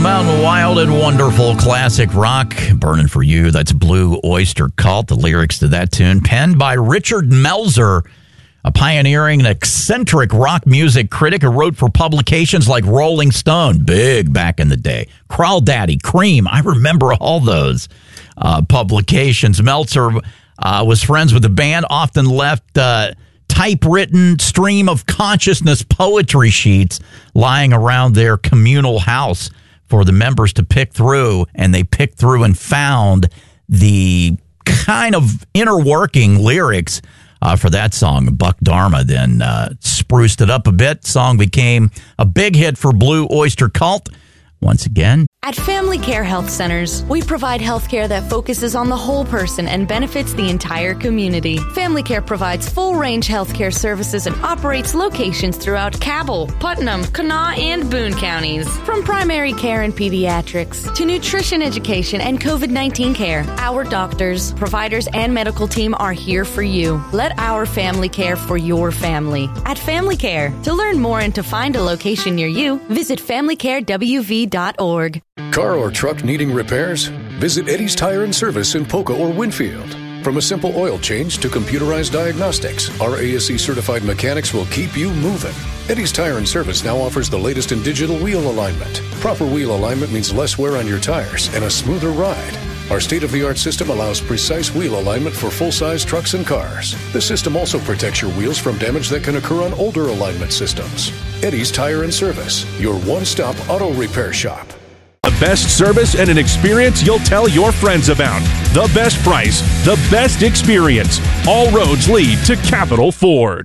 Mountain Wild and wonderful classic rock. Burning for You. That's Blue Oyster Cult. The lyrics to that tune penned by Richard Melzer, a pioneering and eccentric rock music critic who wrote for publications like Rolling Stone, big back in the day, Crawdaddy, Cream. I remember all those publications. Meltzer was friends with the band, often left typewritten stream of consciousness poetry sheets lying around their communal house for the members to pick through, and they picked through and found the kind of inner working lyrics for that song. Buck Dharma then spruced it up a bit. Song became a big hit for Blue Oyster Cult. Once again, at Family Care Health Centers, we provide health care that focuses on the whole person and benefits the entire community. Family Care provides full-range health care services and operates locations throughout Cabell, Putnam, Kanawha, and Boone counties. From primary care and pediatrics to nutrition education and COVID-19 care, our doctors, providers, and medical team are here for you. Let our family care for your family. At Family Care, to learn more and to find a location near you, visit FamilyCareWV.org. Car or truck needing repairs? Visit Eddie's Tire and Service in Poca or Winfield. From a simple oil change to computerized diagnostics, our ASE certified mechanics will keep you moving. Eddie's Tire and Service now offers the latest in digital wheel alignment. Proper wheel alignment means less wear on your tires and a smoother ride. Our state-of-the-art system allows precise wheel alignment for full-size trucks and cars. The system also protects your wheels from damage that can occur on older alignment systems. Eddie's Tire and Service, your one-stop auto repair shop. The best service and an experience you'll tell your friends about. The best price, the best experience. All roads lead to Capital Ford.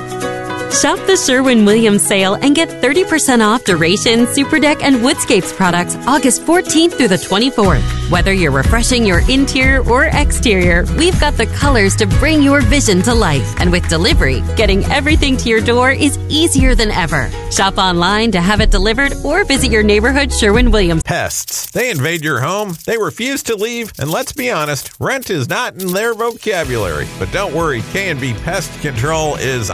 Shop the Sherwin-Williams sale and get 30% off Duration, Superdeck, and Woodscapes products August 14th through the 24th. Whether you're refreshing your interior or exterior, we've got the colors to bring your vision to life. And with delivery, getting everything to your door is easier than ever. Shop online to have it delivered or visit your neighborhood Sherwin-Williams. Pests. They invade your home, they refuse to leave, and let's be honest, rent is not in their vocabulary. But don't worry, K&B Pest Control is